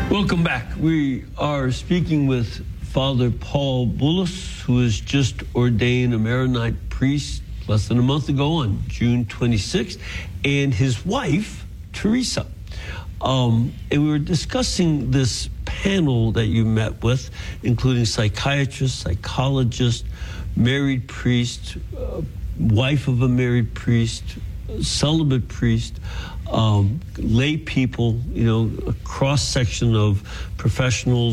Welcome back. We are speaking with Father Paul Bullis, who is just ordained a Maronite priest less than a month ago on June 26th, and his wife, Teresa. And we were discussing this panel that you met with, including psychiatrists, psychologists, married priest, wife of a married priest, celibate priest, lay people, a cross-section of professionals,